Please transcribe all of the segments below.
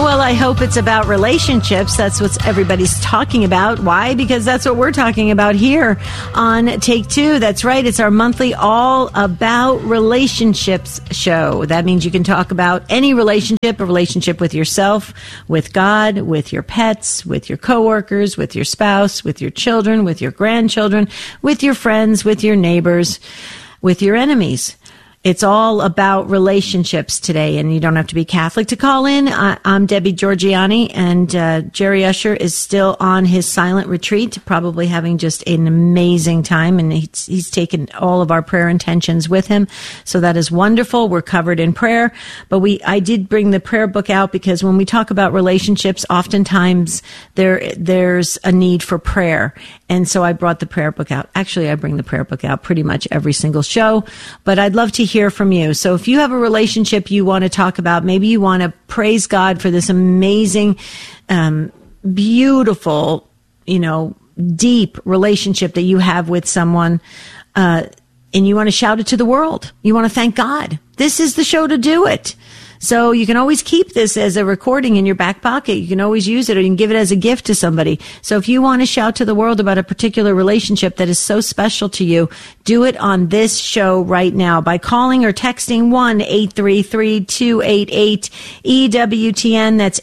Well, I hope it's about relationships. That's what everybody's talking about. Why? Because that's what we're talking about here on Take Two. That's right. It's our monthly All About Relationships show. That means you can talk about any relationship, a relationship with yourself, with God, with your pets, with your coworkers, with your spouse, with your children, with your grandchildren, with your friends, with your neighbors, with your enemies. It's all about relationships today, and you don't have to be Catholic to call in. I'm Debbie Georgiani, and Jerry Usher is still on his silent retreat, probably having just an amazing time, and he's taken all of our prayer intentions with him, so that is wonderful. We're covered in prayer, but I did bring the prayer book out because when we talk about relationships, oftentimes there's a need for prayer, and so I brought the prayer book out. Actually, I bring the prayer book out pretty much every single show, but I'd love to hear from you. So if you have a relationship you want to talk about, maybe you want to praise God for this amazing, beautiful, deep relationship that you have with someone, and you want to shout it to the world. You want to thank God. This is the show to do it. So you can always keep this as a recording in your back pocket. You can always use it, or you can give it as a gift to somebody. So if you want to shout to the world about a particular relationship that is so special to you, do it on this show right now by calling or texting 1-833-288-EWTN. That's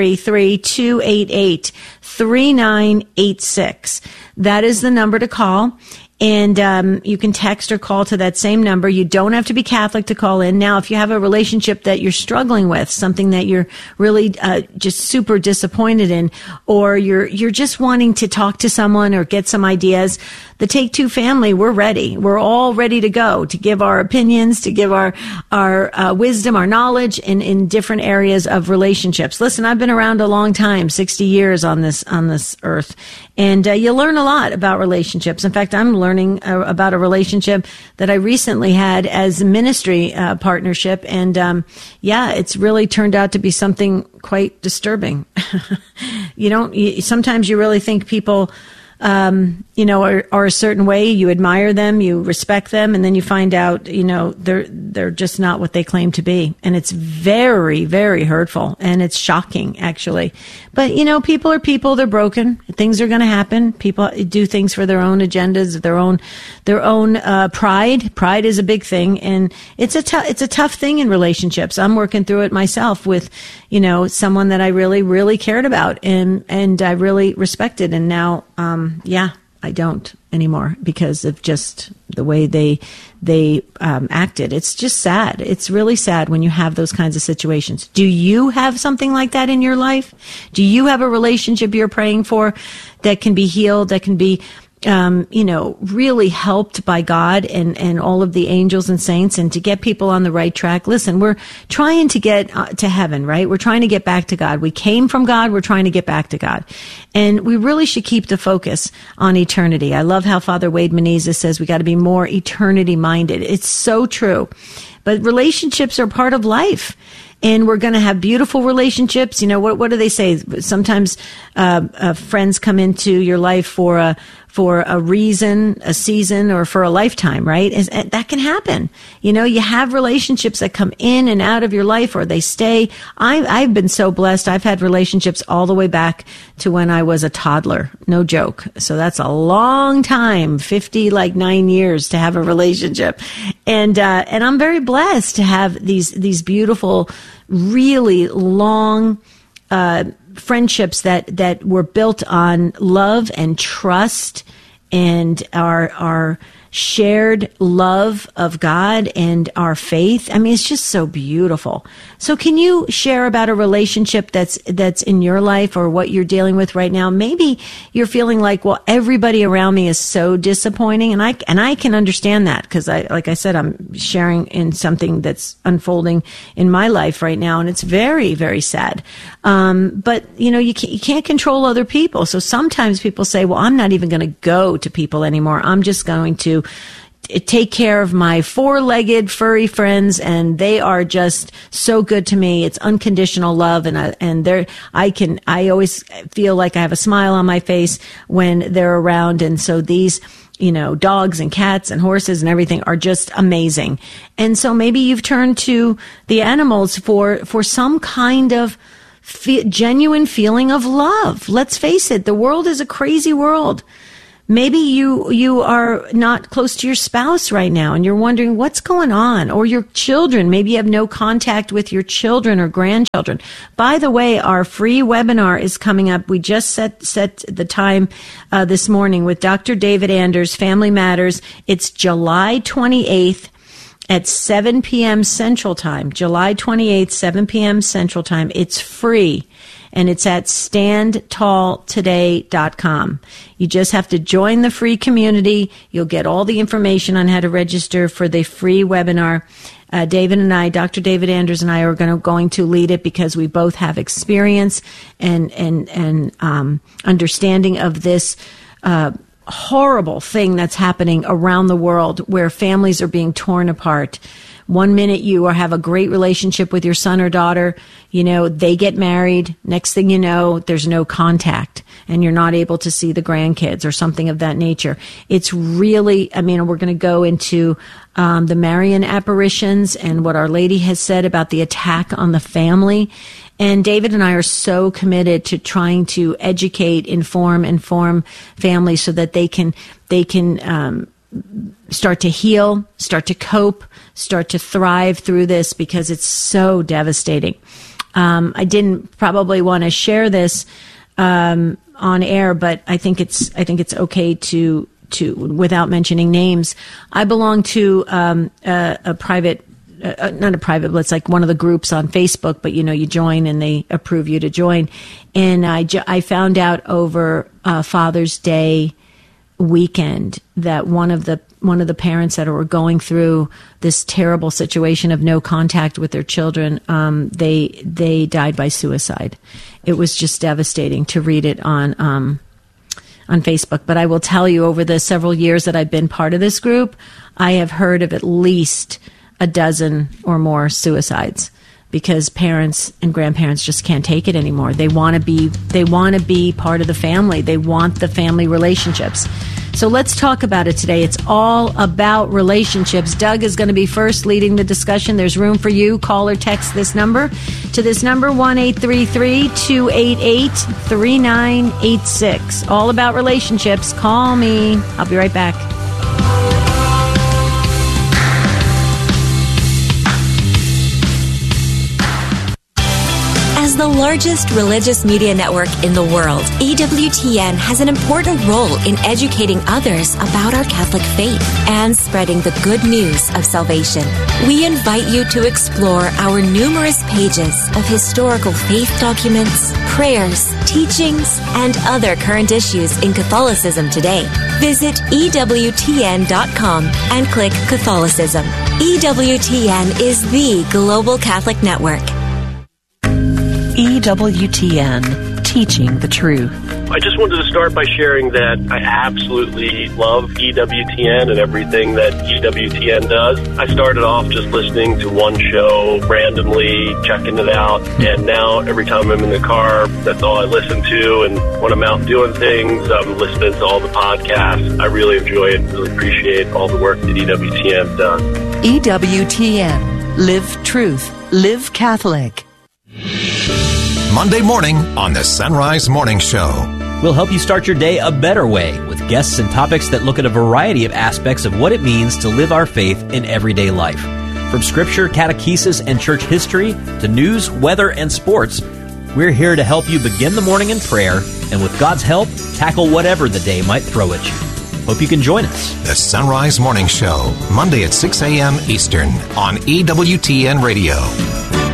833-288-3986. That is the number to call. And you can text or call to that same number. You don't have to be Catholic to call in. Now, if you have a relationship that you're struggling with, something that you're really just super disappointed in, or you're just wanting to talk to someone or get some ideas, the Take Two family, we're ready. We're all ready to go, to give our opinions, to give our wisdom, our knowledge in different areas of relationships. Listen, I've been around a long time, 60 years on this earth, and you learn a lot about relationships. In fact, I'm learning about a relationship that I recently had as a ministry partnership, and it's really turned out to be something quite disturbing. Sometimes you really think people are a certain way. You admire them, you respect them, and then you find out, they're just not what they claim to be. And it's very, very hurtful, and it's shocking, actually. But, people are people, they're broken. Things are going to happen. People do things for their own agendas, their own pride. Pride is a big thing, and it's a tough thing in relationships. I'm working through it myself with, someone that I really, really cared about and I really respected. And now, I don't anymore because of just the way they acted. It's just sad. It's really sad when you have those kinds of situations. Do you have something like that in your life? Do you have a relationship you're praying for that can be healed, that can be really helped by God and all of the angels and saints, and to get people on the right track? Listen, we're trying to get to heaven, right? We're trying to get back to God. We came from God. We're trying to get back to God. And we really should keep the focus on eternity. I love how Father Wade Menezes says we got to be more eternity minded. It's so true. But relationships are part of life. And we're going to have beautiful relationships. What do they say? Sometimes friends come into your life for a reason, a season, or for a lifetime, right? That can happen. You have relationships that come in and out of your life, or they stay. I've been so blessed. I've had relationships all the way back to when I was a toddler. No joke. So that's a long time, 9 years to have a relationship. And I'm very blessed to have these beautiful, really long, friendships that were built on love and trust and our shared love of God and our faith. I mean, it's just so beautiful. So can you share about a relationship that's in your life, or what you're dealing with right now? Maybe you're feeling like, well, everybody around me is so disappointing, and I can understand that, because like I said, I'm sharing in something that's unfolding in my life right now, and it's very, very sad. But you can't control other people. So sometimes people say, well, I'm not even going to go to people anymore. I'm just going to take care of my four-legged furry friends, and they are just so good to me. It's unconditional love, and I always feel like I have a smile on my face when they're around. And so these, dogs and cats and horses and everything are just amazing. And so maybe you've turned to the animals for some kind of genuine feeling of love. Let's face it, the world is a crazy world. Maybe you are not close to your spouse right now and you're wondering what's going on, or your children. Maybe you have no contact with your children or grandchildren. By the way, our free webinar is coming up. We just set the time this morning with Dr. David Anders, Family Matters. It's July 28th at 7 p.m. Central Time. July 28th, 7 p.m. Central Time. It's free. And it's at standtalltoday.com. You just have to join the free community. You'll get all the information on how to register for the free webinar. David and I, Dr. David Anders and I, are going to lead it because we both have experience and understanding of this horrible thing that's happening around the world, where families are being torn apart. One minute you have a great relationship with your son or daughter, they get married. Next thing you know, there's no contact and you're not able to see the grandkids or something of that nature. It's really, we're going to go into the Marian apparitions and what Our Lady has said about the attack on the family. And David and I are so committed to trying to educate, inform families so that they can start to heal, start to cope, start to thrive through this, because it's so devastating. I didn't probably want to share this on air, but I think it's okay to without mentioning names. I belong to a private. Not a private, but it's like one of the groups on Facebook, but you join and they approve you to join. And I found out over Father's Day weekend that one of the parents that were going through this terrible situation of no contact with their children, they died by suicide. It was just devastating to read it on Facebook. But I will tell you, over the several years that I've been part of this group, I have heard of at least a dozen or more suicides, because parents and grandparents just can't take it anymore. They want to be part of the family. They want the family relationships. So let's talk about it today. It's all about relationships. Doug is going to be first leading the discussion. There's room for you. Call or text this number to this number, 1-833-288-3986. All about relationships. Call me. I'll be right back. As the largest religious media network in the world, EWTN has an important role in educating others about our Catholic faith and spreading the good news of salvation. We invite you to explore our numerous pages of historical faith documents, prayers, teachings, and other current issues in Catholicism today. Visit EWTN.com and click Catholicism. EWTN is the global Catholic network. EWTN, teaching the truth. I just wanted to start by sharing that I absolutely love EWTN and everything that EWTN does. I started off just listening to one show randomly, checking it out, and now every time I'm in the car, that's all I listen to. And when I'm out doing things, I'm listening to all the podcasts. I really enjoy it and really appreciate all the work that EWTN does. EWTN, live truth, live Catholic. Monday morning on the Sunrise Morning Show. We'll help you start your day a better way with guests and topics that look at a variety of aspects of what it means to live our faith in everyday life. From scripture, catechesis, and church history to news, weather, and sports, we're here to help you begin the morning in prayer and, with God's help, tackle whatever the day might throw at you. Hope you can join us. The Sunrise Morning Show, Monday at 6 a.m. Eastern on EWTN Radio.